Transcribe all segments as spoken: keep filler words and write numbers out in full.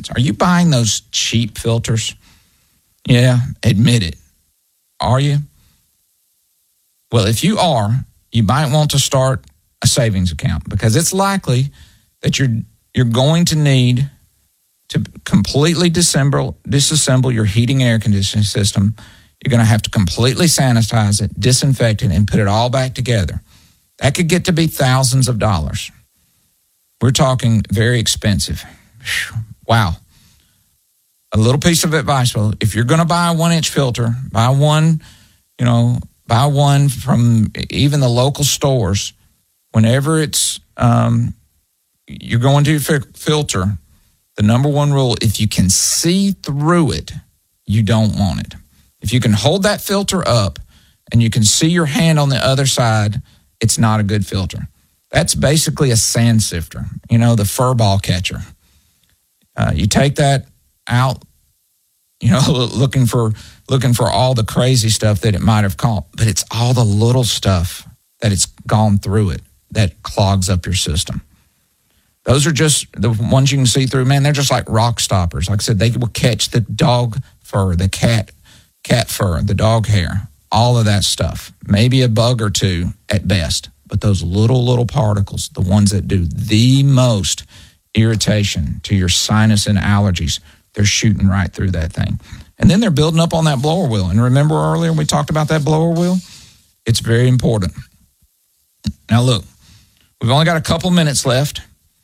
questions. Are you buying those cheap filters? Yeah, admit it. Are you? Well, if you are, you might want to start a savings account because it's likely that you're you're going to need to completely disassemble, disassemble your heating and air conditioning system. You're going to have to completely sanitize it, disinfect it, and put it all back together. That could get to be thousands of dollars. We're talking very expensive. Whew. Wow. A little piece of advice. Well, if you're going to buy a one-inch filter, buy one, you know, buy one from even the local stores. Whenever it's um, you're going to your filter, the number one rule, if you can see through it, you don't want it. If you can hold that filter up and you can see your hand on the other side, it's not a good filter. That's basically a sand sifter, you know, the fur ball catcher. Uh, you take that out, you know, looking for looking for all the crazy stuff that it might have caught, but it's all the little stuff that it's gone through it that clogs up your system. Those are just the ones you can see through. Man, they're just like rock stoppers. Like I said, they will catch the dog fur, the cat cat fur, the dog hair, all of that stuff. Maybe a bug or two at best, but those little, little particles, the ones that do the most irritation to your sinus and allergies, they're shooting right through that thing. And then they're building up on that blower wheel. And remember earlier we talked about that blower wheel? It's very important. Now look, we've only got a couple minutes left.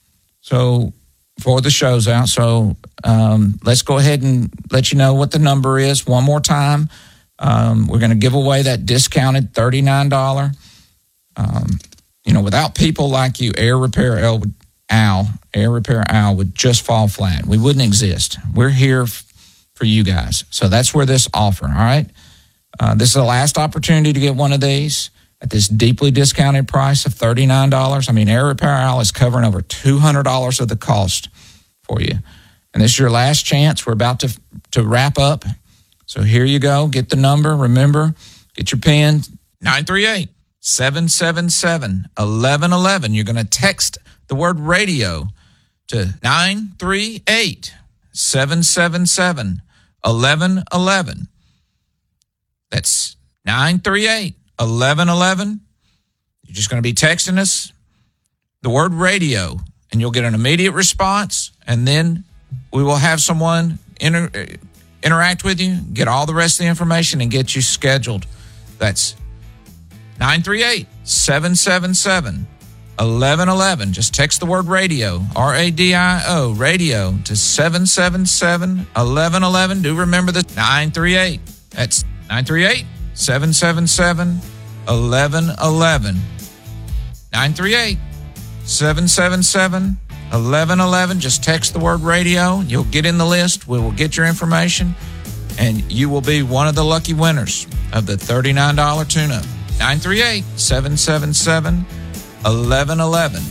So before the show's out, so um, let's go ahead and let you know what the number is one more time. Um, we're going to give away that discounted thirty-nine dollars. Um, you know, without people like you, Air Repair Al, would, Al, Air Repair Al would just fall flat. We wouldn't exist. We're here f- for you guys. So that's where this offer, all right? Uh, this is the last opportunity to get one of these at this deeply discounted price of thirty-nine dollars. I mean, Air Repair Al is covering over two hundred dollars of the cost for you. And this is your last chance. We're about to to wrap up. So here you go. Get the number. Remember, get your pen, nine three eight, seven seven seven, one one one one. You're going to text the word radio to nine three eight, seven seven seven, one one one one. That's nine three eight, one one one one. You're just going to be texting us the word radio, and you'll get an immediate response, and then we will have someone inter- interact with you, get all the rest of the information, and get you scheduled. That's nine three eight, seven seven seven, one one one one. Just text the word radio, R A D I O, radio, to seven seven seven, one one one one. Do remember the nine three eight. That's nine three eight, seven seven seven, one one one one. nine three eight, seven seven seven, one one one one. Just text the word radio. You'll get in the list. We will get your information, and you will be one of the lucky winners of the thirty-nine dollars tune-up. nine three eight, seven seven seven, one one one one.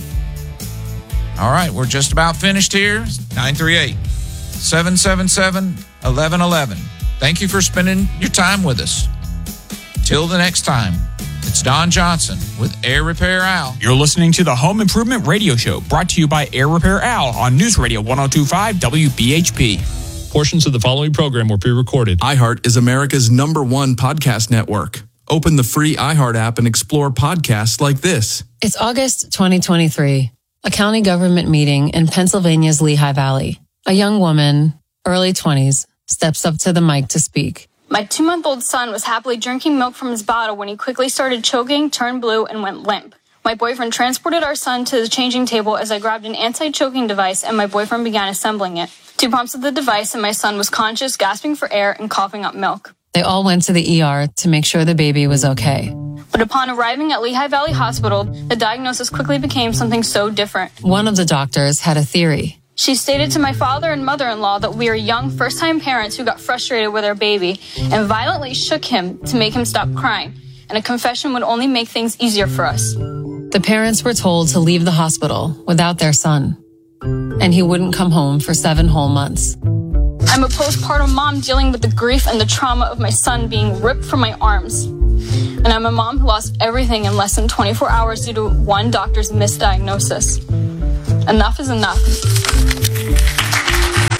All right, we're just about finished here. nine three eight, seven seven seven, one one one one. Thank you for spending your time with us. Till the next time, it's Don Johnson with Air Repair Al. You're listening to the Home Improvement Radio Show, brought to you by Air Repair Al on News Radio one oh two point five W B H P. Portions of the following program were pre-recorded. iHeart is America's number one podcast network. Open the free iHeart app and explore podcasts like this. It's August twenty twenty-three, a county government meeting in Pennsylvania's Lehigh Valley. A young woman, early twenties, steps up to the mic to speak. My two-month-old son was happily drinking milk from his bottle when he quickly started choking, turned blue, and went limp. My boyfriend transported our son to the changing table as I grabbed an anti-choking device and my boyfriend began assembling it. Two pumps of the device and my son was conscious, gasping for air, and coughing up milk. They all went to the E R to make sure the baby was okay. But upon arriving at Lehigh Valley Hospital, the diagnosis quickly became something so different. One of the doctors had a theory. She stated to my father and mother-in-law that we are young first-time parents who got frustrated with our baby and violently shook him to make him stop crying, and a confession would only make things easier for us. The parents were told to leave the hospital without their son, and he wouldn't come home for seven whole months. I'm a postpartum mom dealing with the grief and the trauma of my son being ripped from my arms. And I'm a mom who lost everything in less than twenty-four hours due to one doctor's misdiagnosis. Enough is enough.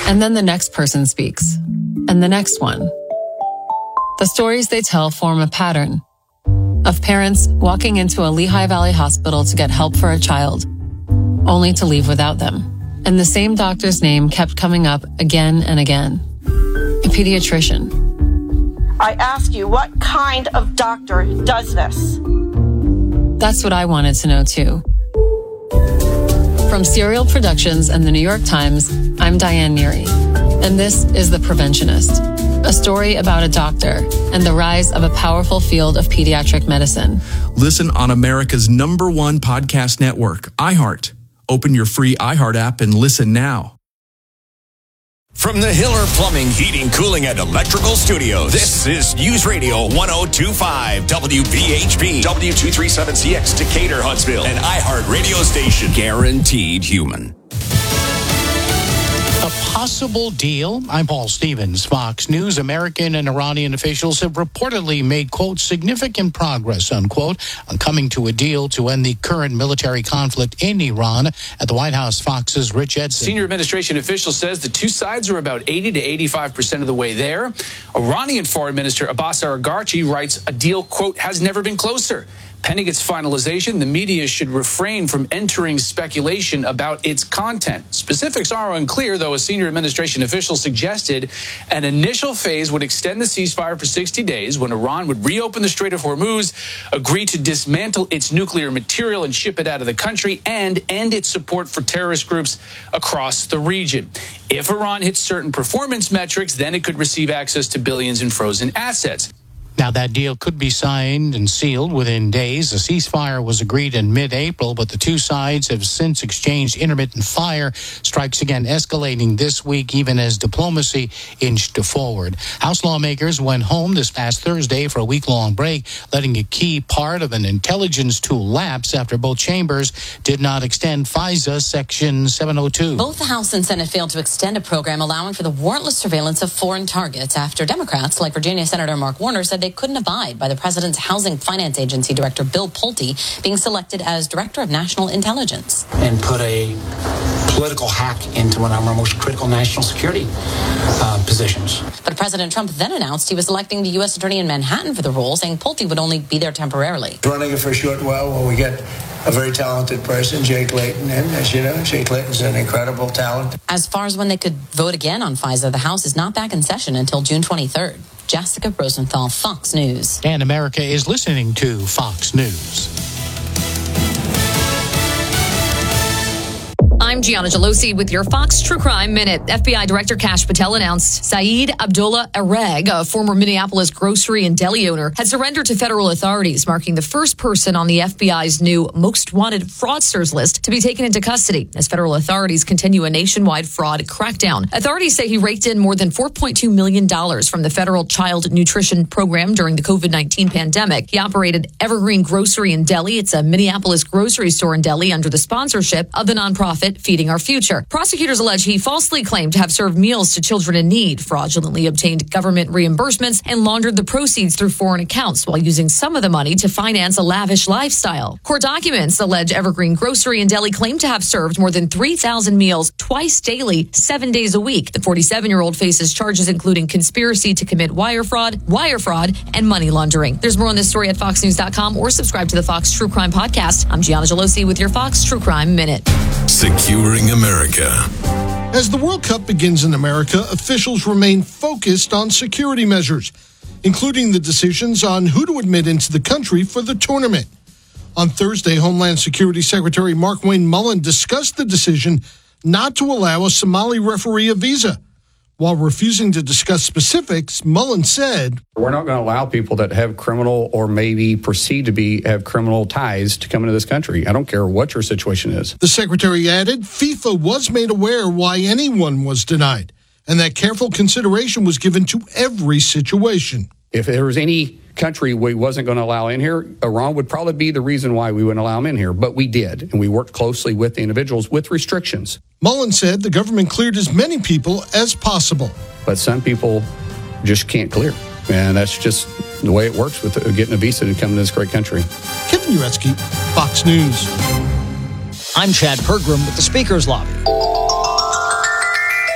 And then the next person speaks, and the next one. The stories they tell form a pattern of parents walking into a Lehigh Valley hospital to get help for a child, only to leave without them. And the same doctor's name kept coming up again and again. A pediatrician. I ask you, what kind of doctor does this? That's what I wanted to know too. From Serial Productions and the New York Times, I'm Diane Neary, and this is The Preventionist, a story about a doctor and the rise of a powerful field of pediatric medicine. Listen on America's number one podcast network, iHeart. Open your free iHeart app and listen now. From the Hiller Plumbing, Heating, Cooling, and Electrical Studios, this is News Radio one oh two point five W B H P, W two thirty-seven C X, Decatur, Huntsville, an iHeart radio station, guaranteed human. A possible deal? I'm Paul Stevens, Fox News. American and Iranian officials have reportedly made, quote, significant progress, unquote, on coming to a deal to end the current military conflict in Iran. At the White House, Fox's Rich Edson. Senior administration official says the two sides are about eighty to eighty-five percent of the way there. Iranian Foreign Minister Abbas Araghchi writes a deal, quote, has never been closer. Pending its finalization, the media should refrain from entering speculation about its content. Specifics are unclear, though a senior administration official suggested an initial phase would extend the ceasefire for sixty days when Iran would reopen the Strait of Hormuz, agree to dismantle its nuclear material and ship it out of the country, and end its support for terrorist groups across the region. If Iran hits certain performance metrics, then it could receive access to billions in frozen assets. Now, that deal could be signed and sealed within days. A ceasefire was agreed in mid-April, but the two sides have since exchanged intermittent fire, strikes again escalating this week, even as diplomacy inched forward. House lawmakers went home this past Thursday for a week-long break, letting a key part of an intelligence tool lapse after both chambers did not extend FISA Section seven oh two. Both the House and Senate failed to extend a program allowing for the warrantless surveillance of foreign targets after Democrats, like Virginia Senator Mark Warner, said they couldn't abide by the president's Housing Finance Agency director, Bill Pulte, being selected as director of national intelligence. And put a political hack into one of our most critical national security uh, positions. But President Trump then announced he was selecting the U S attorney in Manhattan for the role, saying Pulte would only be there temporarily. Running it for a short while while we get a very talented person, Jake Layton, in. As you know, Jake Layton's an incredible talent. As far as when they could vote again on FISA, the House is not back in session until June twenty-third. Jessica Rosenthal, Fox News. And America is listening to Fox News. I'm Gianna Gelosi with your Fox True Crime Minute. F B I Director Kash Patel announced Saeed Abdullah Areg, a former Minneapolis grocery and deli owner, had surrendered to federal authorities, marking the first person on the F B I's new Most Wanted Fraudsters list to be taken into custody as federal authorities continue a nationwide fraud crackdown. Authorities say he raked in more than four point two million dollars from the federal child nutrition program during the COVID nineteen pandemic. He operated Evergreen Grocery and Deli. It's a Minneapolis grocery store and deli under the sponsorship of the nonprofit Feeding Our Future. Prosecutors allege he falsely claimed to have served meals to children in need, fraudulently obtained government reimbursements, and laundered the proceeds through foreign accounts while using some of the money to finance a lavish lifestyle. Court documents allege Evergreen Grocery and Deli claimed to have served more than three thousand meals twice daily, seven days a week. The forty-seven-year-old faces charges including conspiracy to commit wire fraud, wire fraud, and money laundering. There's more on this story at fox news dot com or subscribe to the Fox True Crime Podcast. I'm Gianna Gelosi with your Fox True Crime Minute. Securing America. As the World Cup begins in America, officials remain focused on security measures, including the decisions on who to admit into the country for the tournament. On Thursday, Homeland Security Secretary Markwayne Mullin discussed the decision not to allow a Somali referee a visa. While refusing to discuss specifics, Mullin said, "We're not going to allow people that have criminal or maybe perceived to be have criminal ties to come into this country. I don't care what your situation is." The secretary added FIFA was made aware why anyone was denied and that careful consideration was given to every situation. If there was any country we wasn't going to allow in here, Iran would probably be the reason why we wouldn't allow them in here. But we did, and we worked closely with the individuals with restrictions. Mullin said the government cleared as many people as possible. But some people just can't clear. And that's just the way it works with getting a visa to come to this great country. Kevin Uretsky, Fox News. I'm Chad Pergram with the Speaker's Lobby.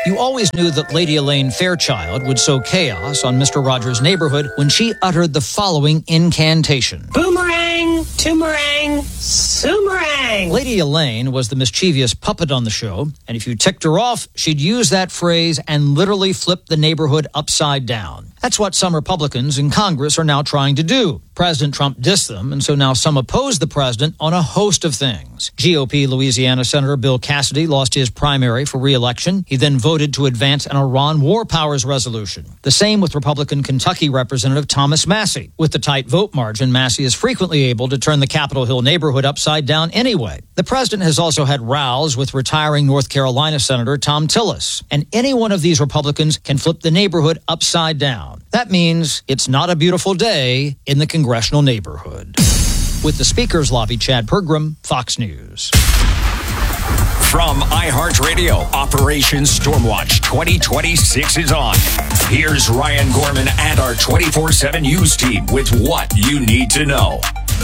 You always knew that Lady Elaine Fairchild would sow chaos on Mister Rogers' neighborhood when she uttered the following incantation. Boomerang, toomerang, soomerang. Lady Elaine was the mischievous puppet on the show, and if you ticked her off, she'd use that phrase and literally flip the neighborhood upside down. That's what some Republicans in Congress are now trying to do. President Trump dissed them, and so now some oppose the president on a host of things. G O P Louisiana Senator Bill Cassidy lost his primary for re-election. He then voted to advance an Iran war powers resolution. The same with Republican Kentucky Representative Thomas Massie. With the tight vote margin, Massie is frequently able to turn the Capitol Hill neighborhood upside down anyway. The president has also had rows with retiring North Carolina Senator Tom Tillis. And any one of these Republicans can flip the neighborhood upside down. That means it's not a beautiful day in the congressional neighborhood. With the Speaker's Lobby, Chad Pergram, Fox News. From iHeartRadio, Operation Stormwatch twenty twenty-six is on. Here's Ryan Gorman and our twenty-four seven News team with what you need to know.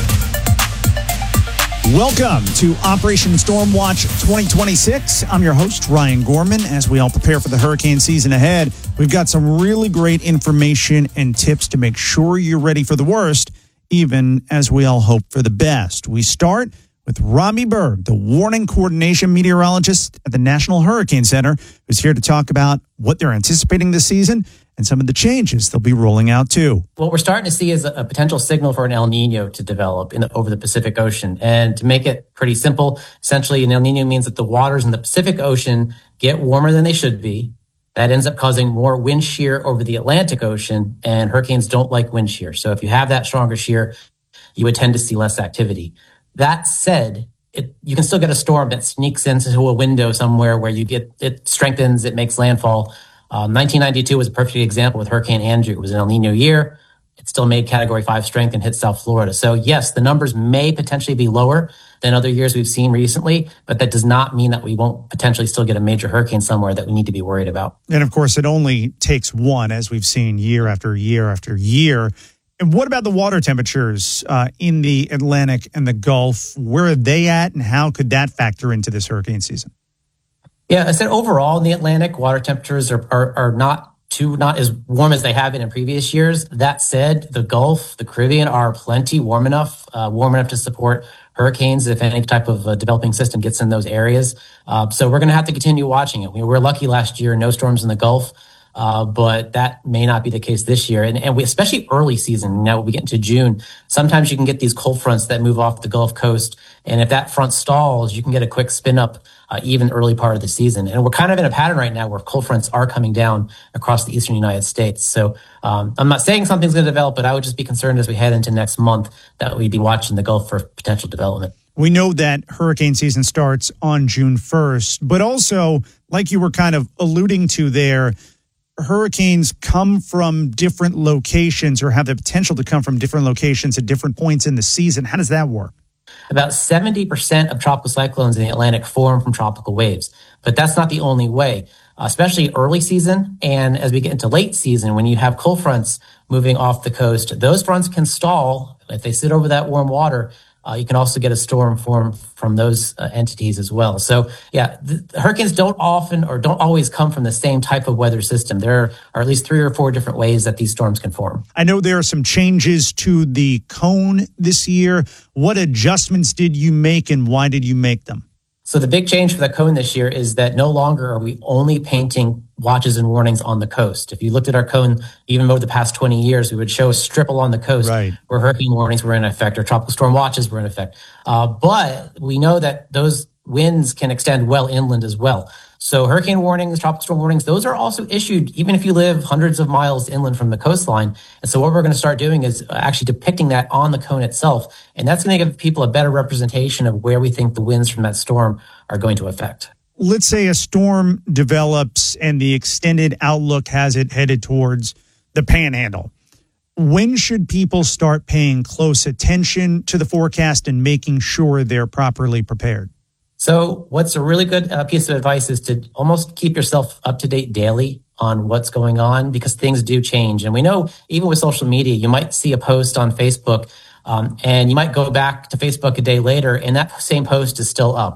Welcome to Operation Stormwatch twenty twenty-six. I'm your host, Ryan Gorman. As we all prepare for the hurricane season ahead, we've got some really great information and tips to make sure you're ready for the worst, even as we all hope for the best. We start with Robbie Berg, the warning coordination meteorologist at the National Hurricane Center, who's here to talk about what they're anticipating this season and some of the changes they'll be rolling out too. What we're starting to see is a potential signal for an El Nino to develop in the, over the Pacific Ocean. And to make it pretty simple, essentially an El Nino means that the waters in the Pacific Ocean get warmer than they should be. That ends up causing more wind shear over the Atlantic Ocean, and hurricanes don't like wind shear. So if you have that stronger shear, you would tend to see less activity. That said, it, you can still get a storm that sneaks into a window somewhere where you get it strengthens, it makes landfall. Um, nineteen ninety-two was a perfect example with Hurricane Andrew. It was an El Nino year. It still made Category five strength and hit South Florida. So yes, the numbers may potentially be lower than other years we've seen recently, but that does not mean that we won't potentially still get a major hurricane somewhere that we need to be worried about. And of course, it only takes one, as we've seen year after year after year. And what about the water temperatures uh, in the Atlantic and the Gulf? Where are they at, and how could that factor into this hurricane season? Yeah, I said overall in the Atlantic, water temperatures are, are, are not too, not as warm as they have been in previous years. That said, the Gulf, the Caribbean are plenty warm enough, uh, warm enough to support hurricanes if any type of uh, developing system gets in those areas. Uh, so we're going to have to continue watching it. We were lucky last year, no storms in the Gulf. Uh, but that may not be the case this year. And, and we, especially early season, now we get into June, sometimes you can get these cold fronts that move off the Gulf Coast. And if that front stalls, you can get a quick spin up, uh, even early part of the season. And we're kind of in a pattern right now where cold fronts are coming down across the eastern United States. So, um, I'm not saying something's going to develop, but I would just be concerned as we head into next month that we'd be watching the Gulf for potential development. We know that hurricane season starts on June first, but also, like you were kind of alluding to there, hurricanes come from different locations or have the potential to come from different locations at different points in the season. How does that work? About seventy percent of tropical cyclones in the Atlantic form from tropical waves, but that's not the only way, uh, especially early season. And as we get into late season, when you have cold fronts moving off the coast, those fronts can stall. If they sit over that warm water, Uh, you can also get a storm form from those uh, entities as well. So, yeah, the, the hurricanes don't often or don't always come from the same type of weather system. There are at least three or four different ways that these storms can form. I know there are some changes to the cone this year. What adjustments did you make, and why did you make them? So the big change for the cone this year is that no longer are we only painting watches and warnings on the coast. If you looked at our cone, even over the past twenty years, we would show a strip along the coast right, where hurricane warnings were in effect or tropical storm watches were in effect. Uh, but we know that those winds can extend well inland as well. So hurricane warnings, tropical storm warnings, those are also issued even if you live hundreds of miles inland from the coastline. And so what we're going to start doing is actually depicting that on the cone itself. And that's going to give people a better representation of where we think the winds from that storm are going to affect. Let's say a storm develops and the extended outlook has it headed towards the Panhandle. When should people start paying close attention to the forecast and making sure they're properly prepared? So what's a really good uh, piece of advice is to almost keep yourself up to date daily on what's going on, because things do change. And we know even with social media, you might see a post on Facebook um, and you might go back to Facebook a day later and that same post is still up.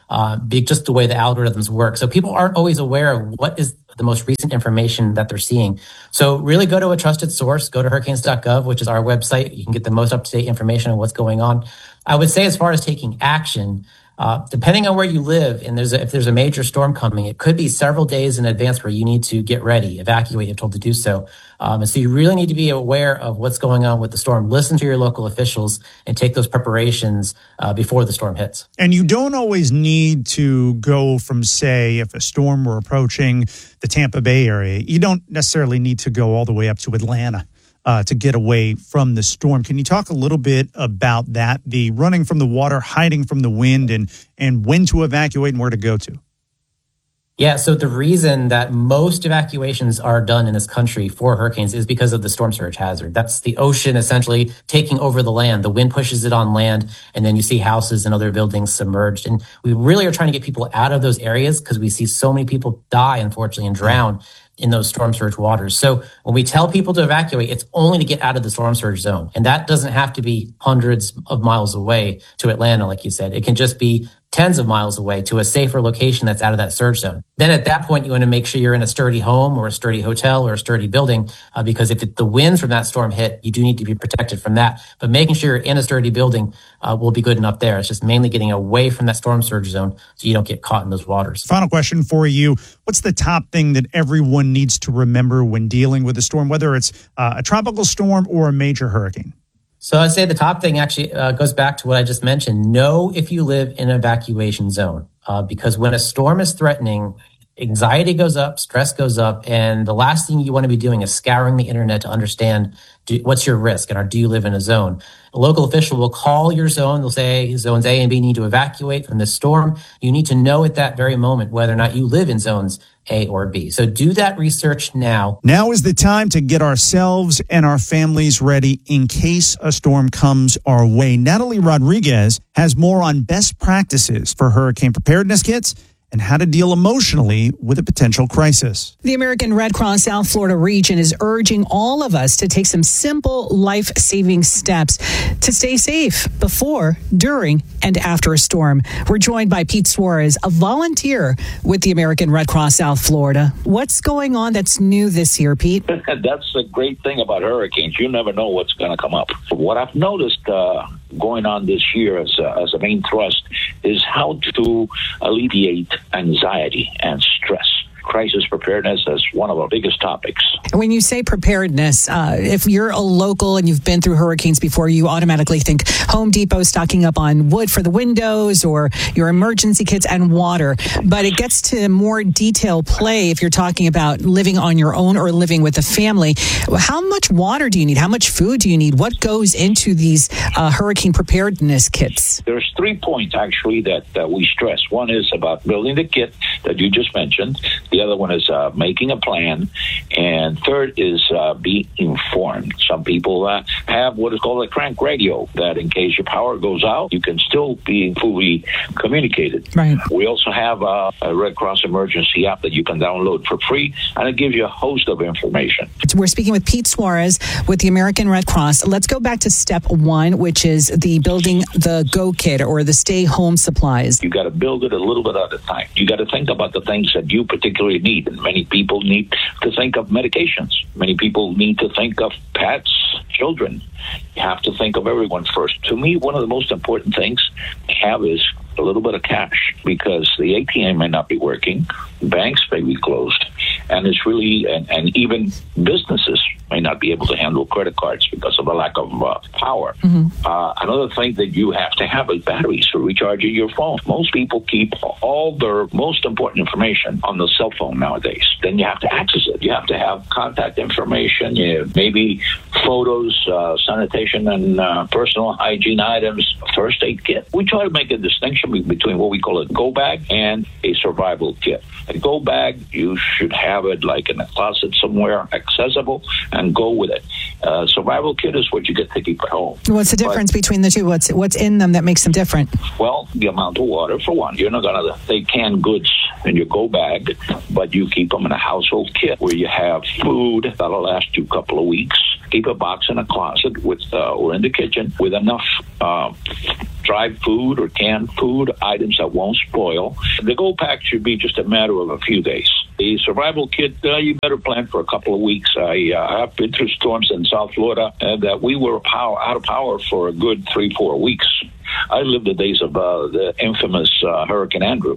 uh, be just the way the algorithms work. So people aren't always aware of what is the most recent information that they're seeing. So really go to a trusted source, go to hurricanes dot gov, which is our website. You can get the most up-to-date information on what's going on. I would say as far as taking action, Uh, depending on where you live, and there's a, if there's a major storm coming, it could be several days in advance where you need to get ready, evacuate, you're told to do so. Um, and so you really need to be aware of what's going on with the storm. Listen to your local officials and take those preparations uh, before the storm hits. And you don't always need to go from, say, if a storm were approaching the Tampa Bay area, you don't necessarily need to go all the way up to Atlanta Uh, to get away from the storm. Can you talk a little bit about that, the running from the water, hiding from the wind, and and when to evacuate and where to go to? Yeah, so the reason that most evacuations are done in this country for hurricanes is because of the storm surge hazard. That's the ocean essentially taking over the land. The wind pushes it on land, and then you see houses and other buildings submerged. And we really are trying to get people out of those areas because we see so many people die, unfortunately, and drown in those storm surge waters. So when we tell people to evacuate, it's only to get out of the storm surge zone. And that doesn't have to be hundreds of miles away to Atlanta, like you said. It can just be tens of miles away to a safer location that's out of that surge zone. Then at that point, you want to make sure you're in a sturdy home or a sturdy hotel or a sturdy building, uh, because if it, the winds from that storm hit, you do need to be protected from that. But making sure you're in a sturdy building uh, will be good enough there. It's just mainly getting away from that storm surge zone so you don't get caught in those waters. Final question for you. What's the top thing that everyone needs to remember when dealing with a storm, whether it's uh, a tropical storm or a major hurricane? So I'd say the top thing actually uh, goes back to what I just mentioned. Know if you live in an evacuation zone, uh, because when a storm is threatening, anxiety goes up, stress goes up, and the last thing you want to be doing is scouring the internet to understand do, what's your risk and or do you live in a zone. A local official will call your zone. They'll say zones A and B need to evacuate from this storm. You need to know at that very moment whether or not you live in zones A or B. So do that research now. Now is the time to get ourselves and our families ready in case a storm comes our way. Natalie Rodriguez has more on best practices for hurricane preparedness kits and how to deal emotionally with a potential crisis. The American Red Cross South Florida region is urging all of us to take some simple life-saving steps to stay safe before, during, and after a storm. We're joined by Pete Suarez, a volunteer with the American Red Cross South Florida. What's going on that's new this year, Pete? That's the great thing about hurricanes. You never know what's going to come up. What I've noticed uh, going on this year as a, as a main thrust is how to alleviate anxiety and stress. Crisis preparedness is one of our biggest topics. When you say preparedness, uh, if you're a local and you've been through hurricanes before, you automatically think Home Depot stocking up on wood for the windows or your emergency kits and water. But it gets to more detailed play if you're talking about living on your own or living with a family. How much water do you need? How much food do you need? What goes into these uh, hurricane preparedness kits? There's three points, actually, that, that we stress. One is about building the kit that you just mentioned. The other one is uh, making a plan. And third is uh, be informed. Some people uh, have what is called a crank radio, that in case your power goes out, you can still be fully communicated. Right. We also have uh, a Red Cross emergency app that you can download for free, and it gives you a host of information. We're speaking with Pete Suarez with the American Red Cross. Let's go back to step one, which is the building the Go Kit or the stay home supplies. You got to build it a little bit at a time. You got to think about the things that you particularly need. And many people need to think of medications. Many people need to think of pets, children. You have to think of everyone first. To me, one of the most important things to have is a little bit of cash, because the A T M may not be working, banks may be closed, and it's really, and, and even businesses may not be able to handle credit cards because of a lack of uh, power. Mm-hmm. Uh, another thing that you have to have is batteries for recharging your phone. Most people keep all their most important information on the cell phone nowadays. Then you have to access it. You have to have contact information, you, maybe photos, uh, sanitation and uh, personal hygiene items, first aid kit. We try to make a distinction between what we call a go bag and a survival kit. A go bag, you should have it like in a closet somewhere accessible and go with it. Uh, survival kit is what you get to keep at home. What's the difference but, between the two? What's what's in them that makes them different? Well, the amount of water, for one. You're not going to take canned goods in your go bag, but you keep them in a household kit where you have food that'll last you a couple of weeks. keep a box in a closet with uh, or in the kitchen with enough uh, dried food or canned food items that won't spoil. The go pack should be just a matter of a few days. The survival kit, uh, you better plan for a couple of weeks. I uh, have been through storms in South Florida uh, that we were power, out of power for a good three, four weeks. I lived the days of uh, the infamous uh, Hurricane Andrew,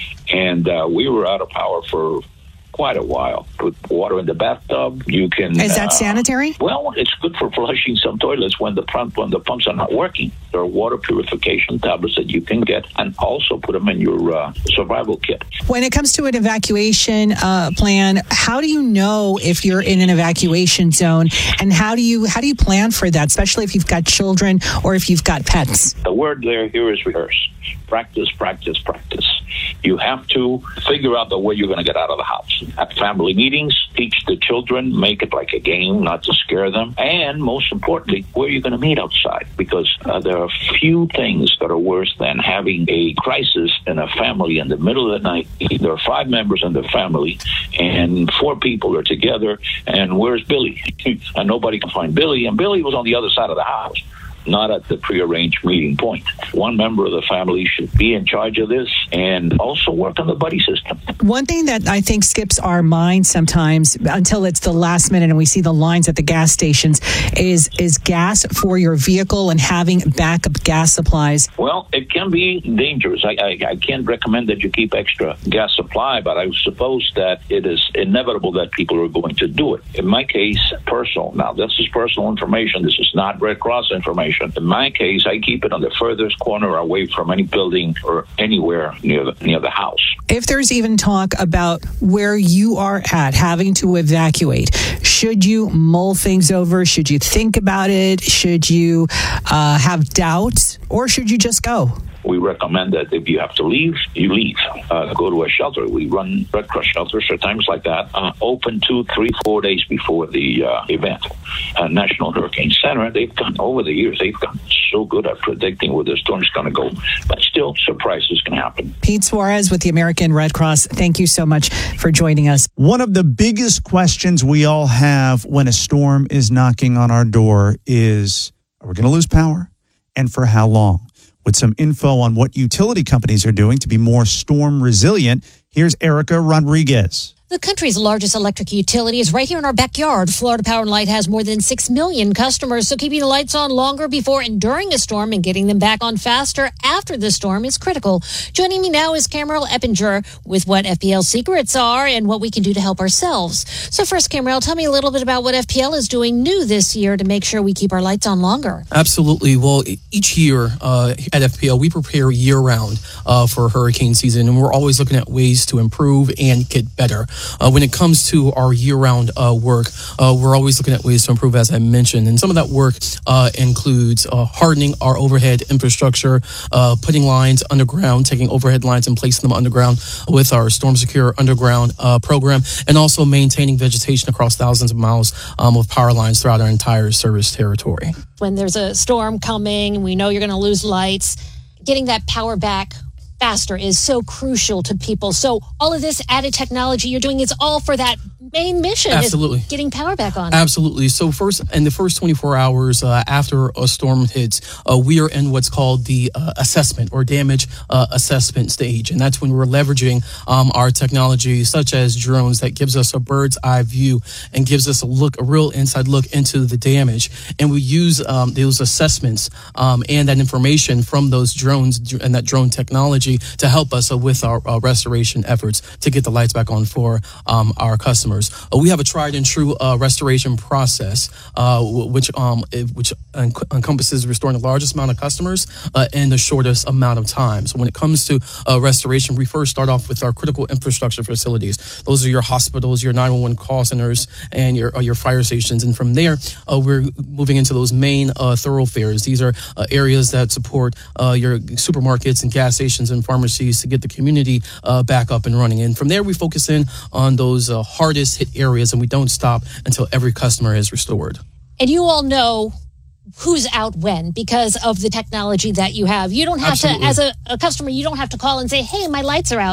and uh, we were out of power for quite a while. Put water in the bathtub. You can. Is that uh, sanitary? Well, it's good for flushing some toilets when the pump when the pumps are not working. There are water purification tablets that you can get, and also put them in your uh, survival kit. When it comes to an evacuation uh, plan, how do you know if you're in an evacuation zone, and how do you how do you plan for that, especially if you've got children or if you've got pets? The word there here is rehearse. Practice, practice, practice. You have to figure out the way you're going to get out of the house. At family meetings, teach the children, make it like a game, not to scare them. And most importantly, where you're going to meet outside. Because uh, there are few things that are worse than having a crisis in a family in the middle of the night. There are five members in the family, and four people are together, and where's Billy? And nobody can find Billy, and Billy was on the other side of the house, not at the prearranged meeting point. One member of the family should be in charge of this and also work on the buddy system. One thing that I think skips our mind sometimes until it's the last minute and we see the lines at the gas stations is is gas for your vehicle and having backup gas supplies. Well, it can be dangerous. I, I, I can't recommend that you keep extra gas supply, but I suppose that it is inevitable that people are going to do it. In my case, personal. Now, this is personal information. This is not Red Cross information. In my case, I keep it on the furthest corner away from any building or anywhere near the, near the house. If there's even talk about where you are at, having to evacuate, should you mull things over? Should you think about it? Should you uh, have doubts? Or should you just go? We recommend that if you have to leave, you leave. Uh, go to a shelter. We run Red Cross shelters for times like that, uh, open two, three, four days before the uh, event. Uh, National Hurricane Center, they've gotten, over the years, they've gotten so good at predicting where the storm's going to go. But still, surprises can happen. Pete Suarez with the American Red Cross, thank you so much for joining us. One of the biggest questions we all have when a storm is knocking on our door is, are we going to lose power? And for how long? With some info on what utility companies are doing to be more storm resilient, here's Erica Rodriguez. The country's largest electric utility is right here in our backyard. Florida Power and Light has more than six million customers, so keeping the lights on longer before and during a storm and getting them back on faster after the storm is critical. Joining me now is Camerel Eppinger with what F P L's secrets are and what we can do to help ourselves. So first, Camerel, tell me a little bit about what F P L is doing new this year to make sure we keep our lights on longer. Absolutely. Well, each year uh, at F P L, we prepare year-round uh, for hurricane season, and we're always looking at ways to improve and get better. Uh, when it comes to our year-round uh, work, uh, we're always looking at ways to improve, as I mentioned. And some of that work uh, includes uh, hardening our overhead infrastructure, uh, putting lines underground, taking overhead lines and placing them underground with our Storm Secure Underground uh, program, and also maintaining vegetation across thousands of miles um, of power lines throughout our entire service territory. When there's a storm coming, we know you're going to lose lights. Getting that power back faster is so crucial to people. So all of this added technology you're doing is all for that main mission. Absolutely. Is getting power back on. Absolutely. So first, in the first twenty-four hours uh, after a storm hits, uh, we are in what's called the uh, assessment or damage uh, assessment stage. And that's when we're leveraging um, our technology, such as drones, that gives us a bird's eye view and gives us a look, a real inside look into the damage. And we use um, those assessments um, and that information from those drones and that drone technology to help us uh, with our uh, restoration efforts to get the lights back on for um, our customers. Uh, we have a tried and true uh, restoration process, uh, which um, which en- encompasses restoring the largest amount of customers uh, in the shortest amount of time. So when it comes to uh, restoration, we first start off with our critical infrastructure facilities. Those are your hospitals, your nine one one call centers, and your uh, your fire stations. And from there, uh, we're moving into those main uh, thoroughfares. These are uh, areas that support uh, your supermarkets and gas stations and pharmacies to get the community uh, back up and running. And from there, we focus in on those uh, hardest hit areas, and we don't stop until every customer is restored. And you all know who's out when because of the technology that you have. You don't have Absolutely. to, as a, a customer, you don't have to call and say, hey, my lights are out.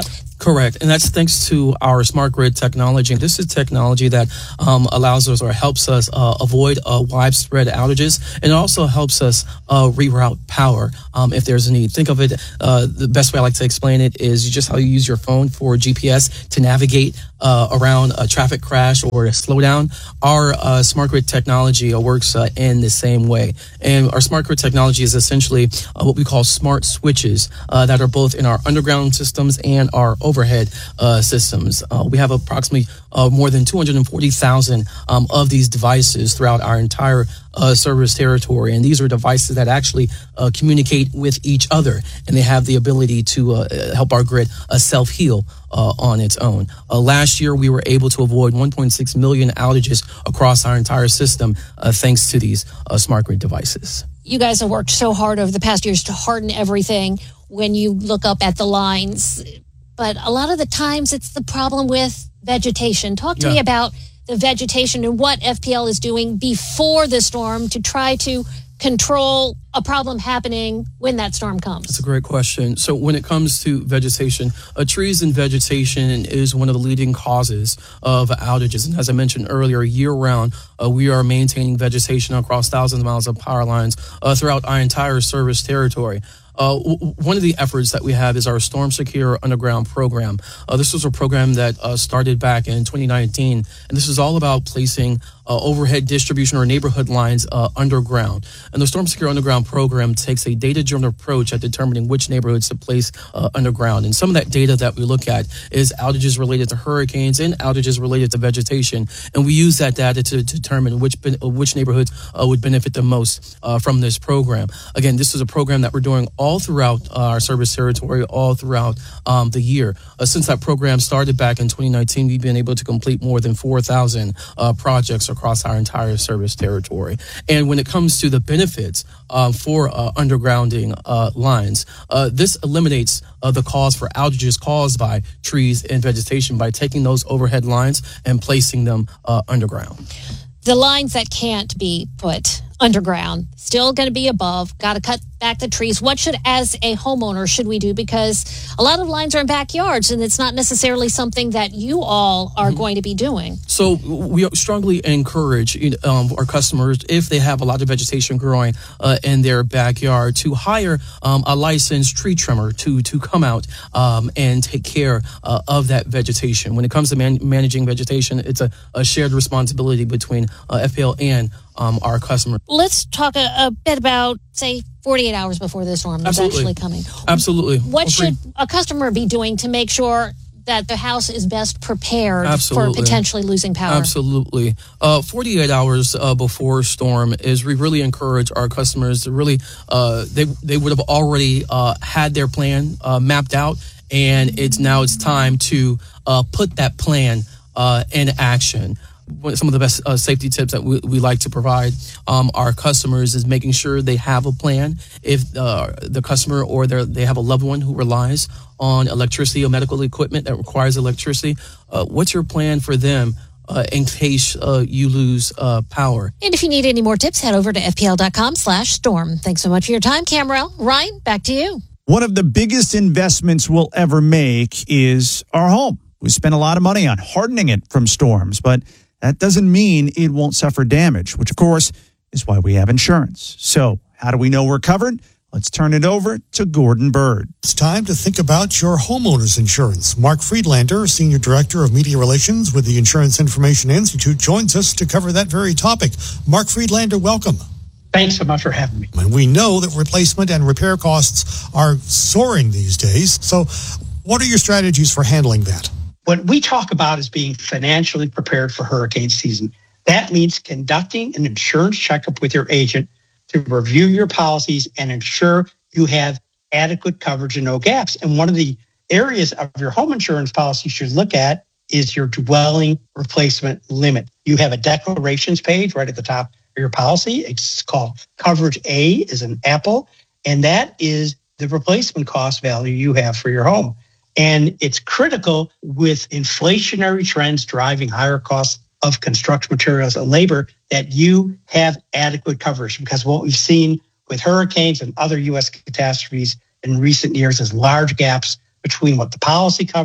Correct. And that's thanks to our smart grid technology. This is technology that um, allows us or helps us uh, avoid uh, widespread outages, and it also helps us uh, reroute power um, if there's a need. Think of it, uh, the best way I like to explain it is just how you use your phone for G P S to navigate uh, around a traffic crash or a slowdown. Our uh, smart grid technology uh, works uh, in the same way. And our smart grid technology is essentially uh, what we call smart switches uh, that are both in our underground systems and our overhead uh, systems. Uh, we have approximately uh, more than two hundred forty thousand um, of these devices throughout our entire uh, service territory. And these are devices that actually uh, communicate with each other, and they have the ability to uh, help our grid uh, self-heal uh, on its own. Uh, last year, we were able to avoid one point six million outages across our entire system uh, thanks to these uh, smart grid devices. You guys have worked so hard over the past years to harden everything when you look up at the lines. But a lot of the times it's the problem with vegetation. Talk to Yeah. me about the vegetation and what F P L is doing before the storm to try to control a problem happening when that storm comes. That's a great question. So when it comes to vegetation, uh, trees and vegetation is one of the leading causes of outages. And as I mentioned earlier, year round, uh, we are maintaining vegetation across thousands of miles of power lines uh, throughout our entire service territory. Uh, w- one of the efforts that we have is our Storm Secure Underground program. Uh, this was a program that uh, started back in twenty nineteen, and this is all about placing uh, overhead distribution or neighborhood lines uh, underground. And the Storm Secure Underground program takes a data-driven approach at determining which neighborhoods to place uh, underground. And some of that data that we look at is outages related to hurricanes and outages related to vegetation. And we use that data to determine which ben- which neighborhoods uh, would benefit the most uh, from this program. Again, this is a program that we're doing all throughout uh, our service territory, all throughout um, the year. Uh, since that program started back in twenty nineteen, we've been able to complete more than four thousand uh, projects across our entire service territory. And when it comes to the benefits uh, for uh, undergrounding uh, lines, uh, this eliminates uh, the cause for outages caused by trees and vegetation by taking those overhead lines and placing them uh, underground. The lines that can't be put underground, still going to be above, got to cut back the trees. What should, as a homeowner, should we do? Because a lot of lines are in backyards, and it's not necessarily something that you all are mm-hmm. going to be doing. So we strongly encourage um, our customers, if they have a lot of vegetation growing uh, in their backyard, to hire um, a licensed tree trimmer to to come out um, and take care uh, of that vegetation. When it comes to man- managing vegetation, it's a, a shared responsibility between uh, F P L and um, our customers. Let's talk a, a bit about, say, forty-eight hours before the storm is Absolutely. actually coming. Absolutely. What Well, should a customer be doing to make sure that the house is best prepared Absolutely. for potentially losing power? Absolutely. Uh, forty-eight hours uh, before storm is we really encourage our customers to really, uh, they, they would have already uh, had their plan uh, mapped out, and it's now it's time to uh, put that plan uh, in action. Some of the best uh, safety tips that we, we like to provide um, our customers is making sure they have a plan. If uh, the customer or they have a loved one who relies on electricity or medical equipment that requires electricity, uh, what's your plan for them uh, in case uh, you lose uh, power? And if you need any more tips, head over to fpl.com slash storm. Thanks so much for your time, Camrell. Ryan, back to you. One of the biggest investments we'll ever make is our home. We spend a lot of money on hardening it from storms, but that doesn't mean it won't suffer damage, which, of course, is why we have insurance. So how do we know we're covered? Let's turn it over to Gordon Bird. It's time to think about your homeowner's insurance. Mark Friedlander, Senior Director of Media Relations with the Insurance Information Institute, joins us to cover that very topic. Mark Friedlander, welcome. Thanks so much for having me. And we know that replacement and repair costs are soaring these days. So what are your strategies for handling that? What we talk about is being financially prepared for hurricane season. That means conducting an insurance checkup with your agent to review your policies and ensure you have adequate coverage and no gaps. And one of the areas of your home insurance policy you should look at is your dwelling replacement limit. You have a declarations page right at the top of your policy. It's called Coverage A, is an apple, and that is the replacement cost value you have for your home. And it's critical with inflationary trends driving higher costs of construction materials and labor that you have adequate coverage, because what we've seen with hurricanes and other U S catastrophes in recent years is large gaps between what the policy covered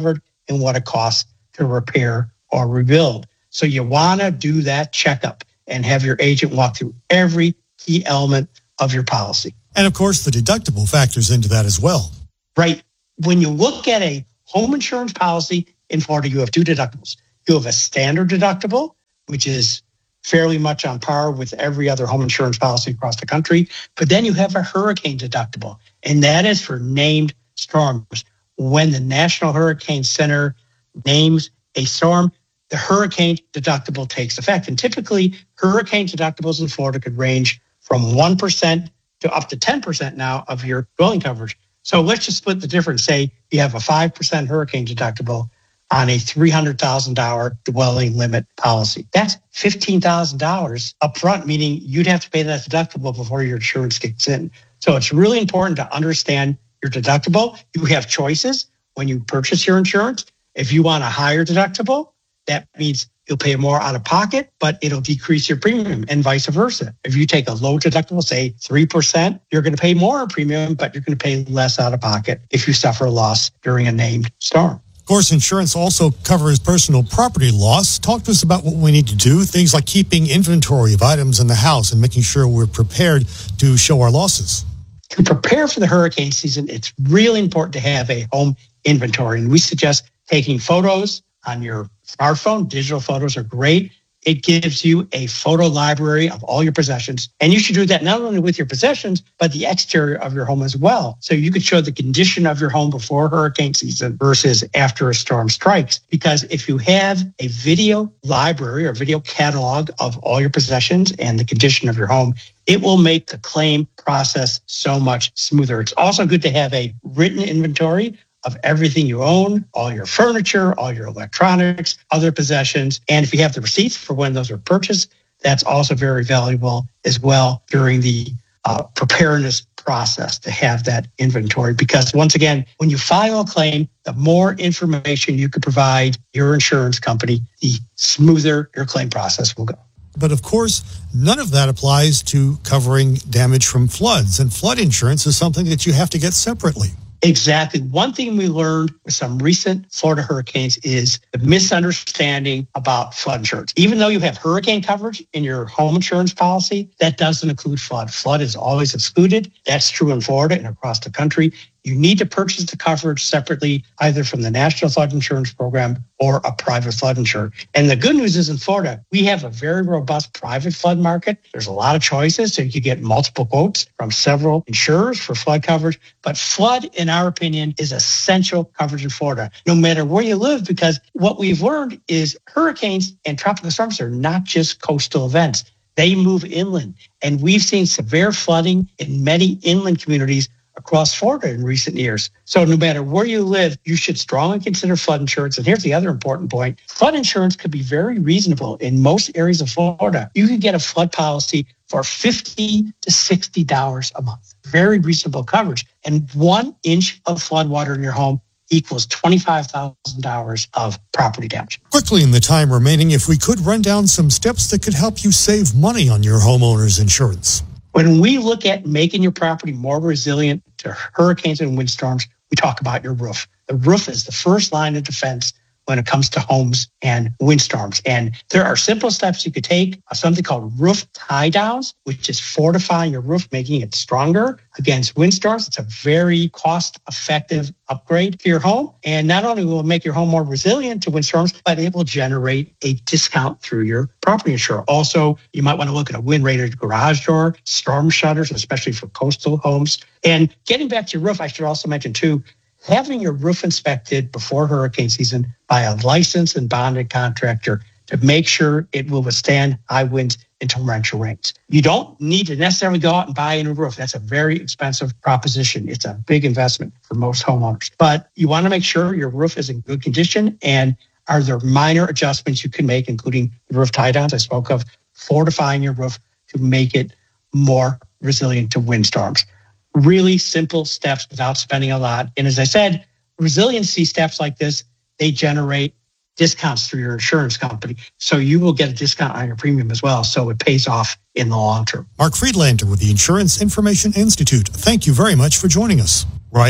in what it costs to repair or rebuild. So you want to do that checkup and have your agent walk through every key element of your policy. And of course, the deductible factors into that as well. Right. When you look at a home insurance policy in Florida, you have two deductibles. You have a standard deductible, which is fairly much on par with every other home insurance policy across the country. But then you have a hurricane deductible, and that is for named storms. When the National Hurricane Center names a storm, the hurricane deductible takes effect. And typically, hurricane deductibles in Florida could range from one percent to up to ten percent now of your dwelling coverage. So let's just split the difference. Say you have a five percent hurricane deductible on a three hundred thousand dollars dwelling limit policy. That's fifteen thousand dollars up front, meaning you'd have to pay that deductible before your insurance kicks in. So it's really important to understand your deductible. You have choices when you purchase your insurance. If you want a higher deductible, that means you'll pay more out of pocket, but it'll decrease your premium, and vice versa. If you take a low deductible, say three percent, you're going to pay more in premium, but you're going to pay less out of pocket if you suffer a loss during a named storm. Of course, insurance also covers personal property loss. Talk to us about what we need to do, things like keeping inventory of items in the house and making sure we're prepared to show our losses. To prepare for the hurricane season, it's really important to have a home inventory, and we suggest taking photos on your smartphone. Digital photos are great. It gives you a photo library of all your possessions. And you should do that not only with your possessions, but the exterior of your home as well. So you could show the condition of your home before hurricane season versus after a storm strikes. Because if you have a video library or video catalog of all your possessions and the condition of your home, it will make the claim process so much smoother. It's also good to have a written inventory of everything you own, all your furniture, all your electronics, other possessions. And if you have the receipts for when those are purchased, that's also very valuable as well during the uh, preparedness process to have that inventory. Because once again, when you file a claim, the more information you can provide your insurance company, the smoother your claim process will go. But of course, none of that applies to covering damage from floods. And flood insurance is something that you have to get separately. Exactly. One thing we learned with some recent Florida hurricanes is the misunderstanding about flood insurance. Even though you have hurricane coverage in your home insurance policy, that doesn't include flood. Flood is always excluded. That's true in Florida and across the country. You need to purchase the coverage separately, either from the National Flood Insurance Program or a private flood insurer. And the good news is in Florida, we have a very robust private flood market. There's a lot of choices, so you can get multiple quotes from several insurers for flood coverage. But flood, in our opinion, is essential coverage in Florida, no matter where you live, because what we've learned is hurricanes and tropical storms are not just coastal events. They move inland. And we've seen severe flooding in many inland communities across Florida in recent years. So no matter where you live, you should strongly consider flood insurance. And here's the other important point. Flood insurance could be very reasonable in most areas of Florida. You can get a flood policy for fifty to sixty dollars a month. Very reasonable coverage. And one inch of flood water in your home equals twenty-five thousand dollars of property damage. Quickly in the time remaining, if we could run down some steps that could help you save money on your homeowner's insurance. When we look at making your property more resilient to hurricanes and windstorms, we talk about your roof. The roof is the first line of defense when it comes to homes and windstorms. And there are simple steps you could take, something called roof tie downs, which is fortifying your roof, making it stronger against windstorms. It's a very cost-effective upgrade to your home. And not only will it make your home more resilient to windstorms, but it will generate a discount through your property insurer. Also, you might want to look at a wind-rated garage door, storm shutters, especially for coastal homes. And getting back to your roof, I should also mention, too, having your roof inspected before hurricane season by a licensed and bonded contractor to make sure it will withstand high winds and torrential rains. You don't need to necessarily go out and buy a new roof. That's a very expensive proposition. It's a big investment for most homeowners. But you want to make sure your roof is in good condition, and are there minor adjustments you can make, including the roof tie downs I spoke of, fortifying your roof to make it more resilient to windstorms. Really simple steps without spending a lot. And as I said, resiliency steps like this, they generate discounts through your insurance company. So you will get a discount on your premium as well. So it pays off in the long term. Mark Friedlander with the Insurance Information Institute. Thank you very much for joining us. Ryan?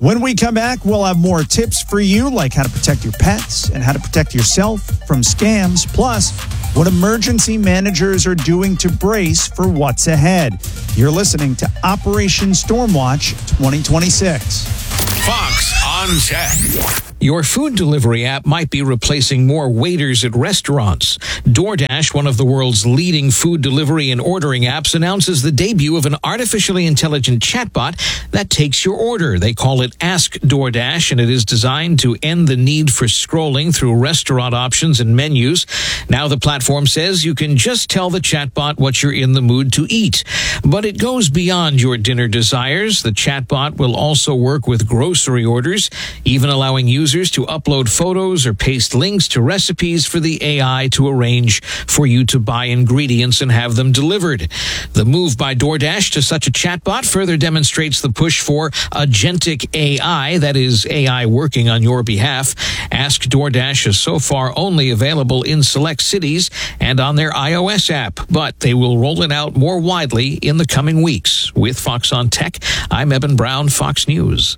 When we come back, we'll have more tips for you, like how to protect your pets and how to protect yourself from scams, plus what emergency managers are doing to brace for what's ahead. You're listening to Operation Stormwatch twenty twenty-six. Fox on Tech. Your food delivery app might be replacing more waiters at restaurants. DoorDash, one of the world's leading food delivery and ordering apps, announces the debut of an artificially intelligent chatbot that takes your order. They call it Ask DoorDash, and it is designed to end the need for scrolling through restaurant options and menus. Now the platform says you can just tell the chatbot what you're in the mood to eat. But it goes beyond your dinner desires. The chatbot will also work with grocery orders, even allowing users to upload photos or paste links to recipes for the A I to arrange for you to buy ingredients and have them delivered. The move by DoorDash to such a chatbot further demonstrates the push for agentic A I, that is, A I working on your behalf. Ask DoorDash is so far only available in select cities and on their iOS app, but they will roll it out more widely in the coming weeks. With Fox on Tech, I'm Eben Brown, Fox News.